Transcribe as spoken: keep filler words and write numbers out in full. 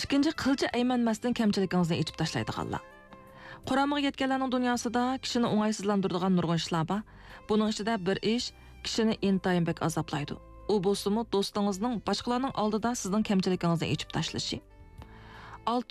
ikkinchi qilcha aymanmasdan kamchiligingizni yechib tashlaydiganlar. Quramıga yetganlarning dunyosida kishini o'ng'aysizlantiradigan nurg'un ishlar bor. Buning ichida bir ish kishini intayin bek azoblaydi. U bo'lsa-mu do'stingizning boshqalarning oldida sizning kamchiligingizni yechib tashlashi.